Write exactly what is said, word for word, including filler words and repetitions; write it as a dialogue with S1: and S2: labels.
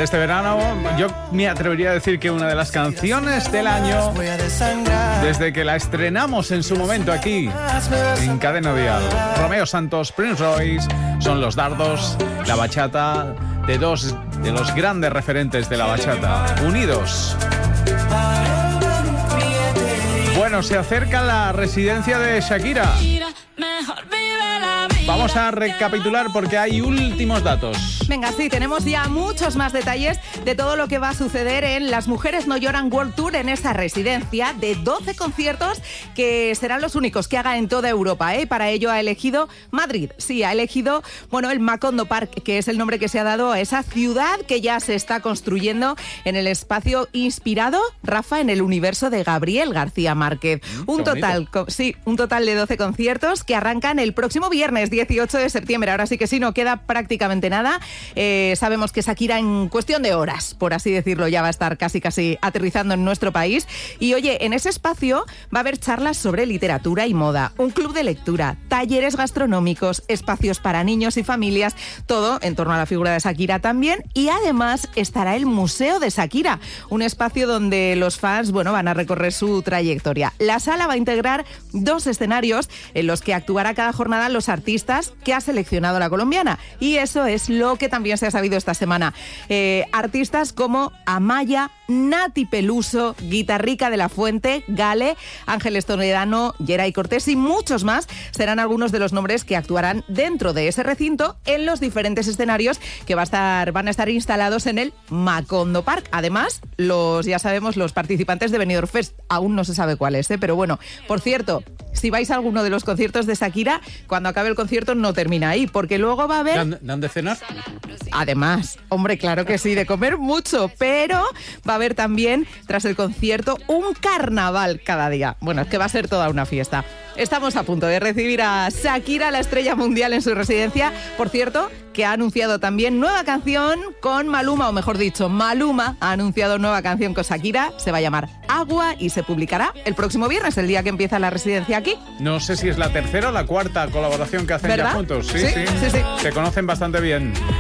S1: de este verano. Yo me atrevería a decir que una de las canciones del año, desde que la estrenamos en su momento aquí en Cadena Dial. Romeo Santos, Prince Royce, son los dardos, la bachata de dos de los grandes referentes de la bachata, unidos. Bueno, se acerca la residencia de Shakira. Vamos a recapitular porque hay últimos datos.
S2: Venga, sí, tenemos ya muchos más detalles de todo lo que va a suceder en Las Mujeres No Lloran World Tour, en esa residencia de doce conciertos que serán los únicos que haga en toda Europa, ¿eh? Para ello ha elegido Madrid. Sí, ha elegido, bueno, el Macondo Park, que es el nombre que se ha dado a esa ciudad que ya se está construyendo en el espacio inspirado, Rafa, en el universo de Gabriel García Márquez. Mm, un total, co- sí, un total de doce conciertos que arrancan el próximo viernes dieciocho de septiembre. Ahora sí que sí, no queda prácticamente nada. Eh, sabemos que Shakira en cuestión de horas, por así decirlo, ya va a estar casi casi aterrizando en nuestro país. Y oye, en ese espacio va a haber charlas sobre literatura y moda, un club de lectura, talleres gastronómicos, espacios para niños y familias, todo en torno a la figura de Shakira también. Y además estará el Museo de Shakira, un espacio donde los fans, bueno, van a recorrer su trayectoria. La sala va a integrar dos escenarios en los que actuará cada jornada los artistas que ha seleccionado la colombiana. Y eso es lo que también se ha sabido esta semana. Eh, artistas como Amaya, Nati Peluso, Guitarrica de la Fuente, Gale, Ángeles Toledano, Geray Cortés y muchos más serán algunos de los nombres que actuarán dentro de ese recinto en los diferentes escenarios que va a estar, van a estar instalados en el Macondo Park. Además, los ya sabemos, los participantes de Benidorm Fest, aún no se sabe cuál es, ¿eh? Pero bueno, por cierto, si vais a alguno de los conciertos de Shakira, cuando acabe el concierto no termina ahí, porque luego va a haber...
S1: ¿Dan, dan de cenar?
S2: Además, hombre, claro que sí, de comer mucho, pero va a haber también, tras el concierto, un carnaval cada día. Bueno, es que va a ser toda una fiesta. Estamos a punto de recibir a Shakira, la estrella mundial, en su residencia. Por cierto, que ha anunciado también nueva canción con Maluma, o mejor dicho, Maluma ha anunciado nueva canción con Shakira. Se va a llamar Agua y se publicará el próximo viernes, el día que empieza la residencia aquí.
S1: No sé si es la tercera o la cuarta colaboración que hacen
S2: ¿verdad?
S1: ya juntos. Sí,
S2: sí,
S1: sí.
S2: sí, sí.
S1: Se conocen bastante bien.